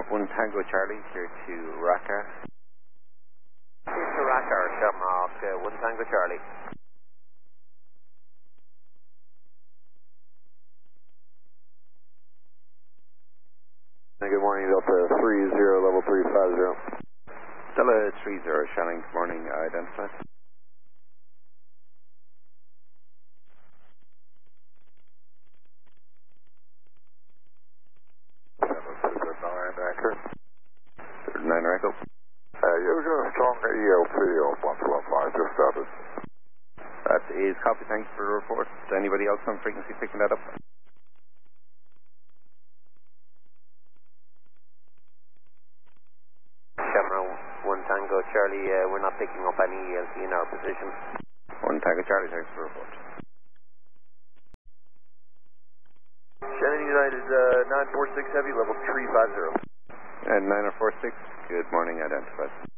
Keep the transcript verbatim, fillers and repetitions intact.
one Tango Charlie, here to Racar. Here to Racar, Shamrock, uh, one Tango Charlie. Good morning, Delta three zero, level three five zero. Delta three zero, Shannon, good morning, identified. nine Echo. Uh, you was going to strong E L P on one twelve five, just started. That is copy, thanks for the report. Is anybody else on frequency picking that up? Shamrock, one Tango Charlie, uh, we're not picking up any E L P in our position. one Tango Charlie, thanks for the report. Shannon United, uh, nine four six Heavy, level three five zero. And nine oh four six, good morning, identified.